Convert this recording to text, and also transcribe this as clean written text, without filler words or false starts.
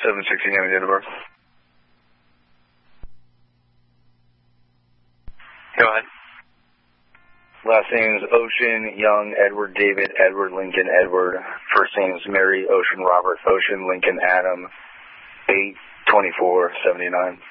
716 Young, date of birth. Go ahead. Last names Ocean, Young, Edward, David, Edward, Lincoln, Edward. First names Mary, Ocean, Robert, Ocean, Lincoln, Adam. 8/24/79.